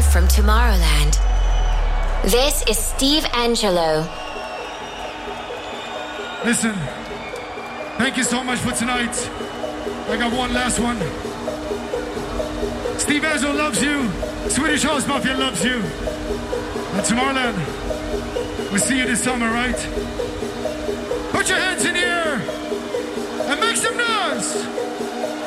from Tomorrowland. This is Steve Angelo. Listen, thank you so much for tonight. I got one last one. Steve Angelo loves you. Swedish House Mafia loves you. And Tomorrowland, we'll see you this summer, right?